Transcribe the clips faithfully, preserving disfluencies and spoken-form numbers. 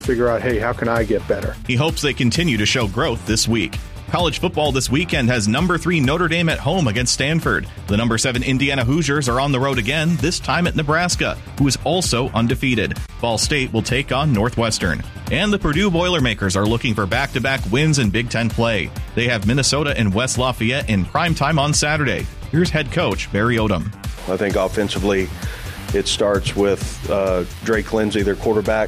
figure out, hey, how can I get better? He hopes they continue to show growth this week. College football this weekend has number three Notre Dame at home against Stanford. The number seven Indiana Hoosiers are on the road again, this time at Nebraska, who is also undefeated. Ball State will take on Northwestern. And the Purdue Boilermakers are looking for back-to-back wins in Big Ten play. They have Minnesota and West Lafayette in primetime on Saturday. Here's head coach Barry Odom. I think offensively it starts with uh, Drake Lindsey, their quarterback.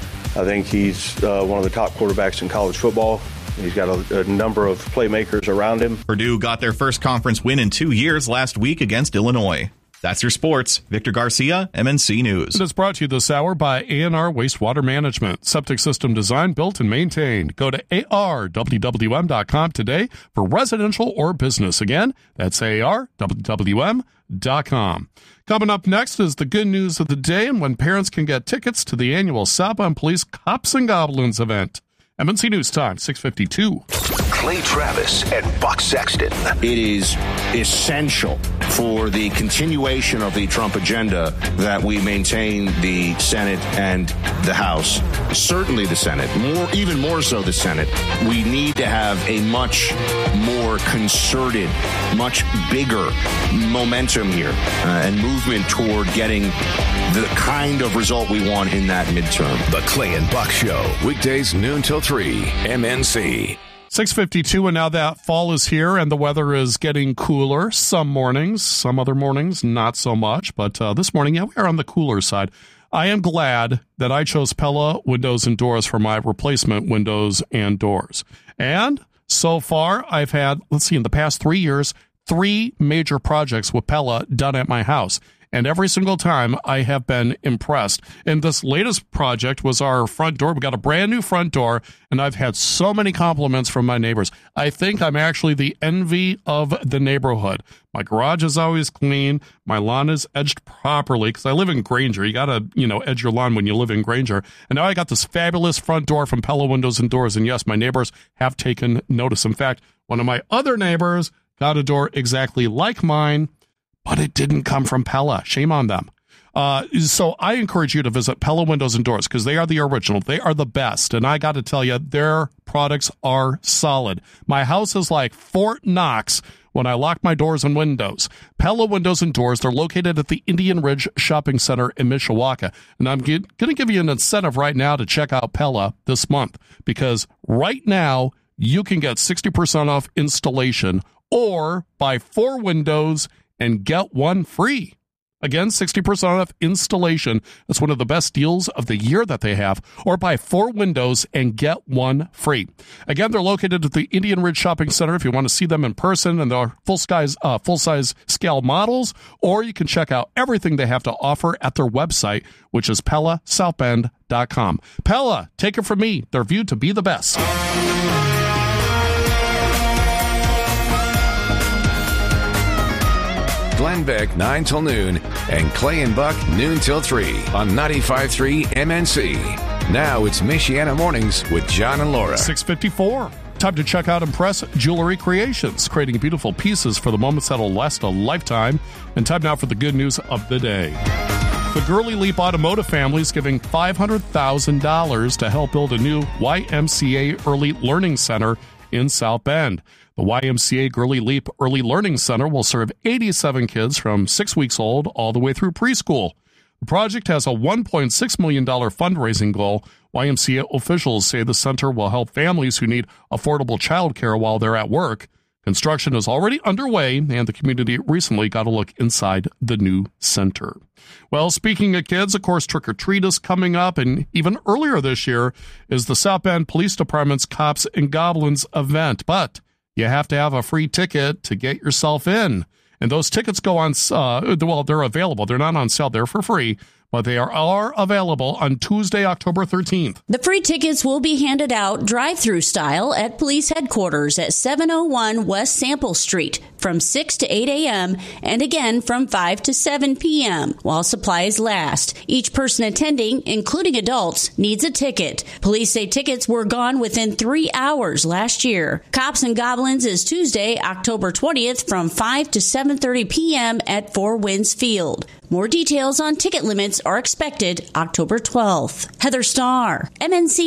I think he's uh, one of the top quarterbacks in college football. He's got a, a number of playmakers around him. Purdue got their first conference win in two years last week against Illinois. That's your sports. Victor Garcia, M N C News. It is brought to you this hour by A and R Wastewater Management. Septic system designed, built, and maintained. Go to A R W W M dot com today for residential or business. Again, that's A R W W M dot com. Coming up next is the good news of the day and when parents can get tickets to the annual South Bend Police Cops and Goblins event. M N C News Time, six fifty-two. Clay Travis and Buck Sexton. It is essential for the continuation of the Trump agenda that we maintain the Senate and the House. Certainly the Senate, more, even more so the Senate. We need to have a much more concerted, much bigger momentum here uh, and movement toward getting the kind of result we want in that midterm. The Clay and Buck Show, weekdays noon till three, M N C. six fifty-two, and now that fall is here and the weather is getting cooler. Some mornings, some other mornings, not so much. But uh, this morning, yeah, we are on the cooler side. I am glad that I chose Pella Windows and Doors for my replacement windows and doors. And so far, I've had, let's see, in the past three years, three major projects with Pella done at my house. And every single time I have been impressed. And this latest project was our front door. We got a brand new front door, and I've had so many compliments from my neighbors. I think I'm actually the envy of the neighborhood. My garage is always clean. My lawn is edged properly because I live in Granger. You got to, you know, edge your lawn when you live in Granger. And now I got this fabulous front door from Pella Windows and Doors. And yes, my neighbors have taken notice. In fact, one of my other neighbors got a door exactly like mine, but it didn't come from Pella. Shame on them. Uh, so I encourage you to visit Pella Windows and Doors because they are the original. They are the best. And I got to tell you, their products are solid. My house is like Fort Knox when I lock my doors and windows. Pella Windows and Doors, they're located at the Indian Ridge Shopping Center in Mishawaka. And I'm going to give you an incentive right now to check out Pella this month because right now you can get sixty percent off installation or buy four windows and get one free. Again, sixty percent off installation. That's one of the best deals of the year that they have. Or buy four windows and get one free. Again, they're located at the Indian Ridge Shopping Center if you want to see them in person and their full-size uh, full-size scale models. Or you can check out everything they have to offer at their website, which is Pella South Bend dot com. Pella, take it from me. They're viewed to be the best. Glenn Beck, nine till noon, and Clay and Buck, noon till three on ninety-five point three M N C. Now it's Michiana Mornings with John and Laura. six fifty-four. Time to check out Impress Jewelry Creations, creating beautiful pieces for the moments that'll last a lifetime. And time now for the good news of the day. The Gurley Leap Automotive family is giving five hundred thousand dollars to help build a new Y M C A Early Learning Center in South Bend. The Y M C A Gurley Leap Early Learning Center will serve eighty-seven kids from six weeks old all the way through preschool. The project has a one point six million dollars fundraising goal. Y M C A officials say the center will help families who need affordable child care while they're at work. Construction is already underway, and the community recently got a look inside the new center. Well, speaking of kids, of course, Trick or Treat is coming up, and even earlier this year is the South Bend Police Department's Cops and Goblins event. But you have to have a free ticket to get yourself in. And those tickets go on, uh, well, they're available. They're not on sale. They're for free. But they are, are available on Tuesday, October thirteenth. The free tickets will be handed out drive-through style at police headquarters at seven oh one West Sample Street from six to eight a.m. and again from five to seven p.m. while supplies last. Each person attending, including adults, needs a ticket. Police say tickets were gone within three hours last year. Cops and Goblins is Tuesday, October twentieth from five to seven thirty p.m. at Four Winds Field. More details on ticket limits are expected October twelfth. Heather Starr, M N C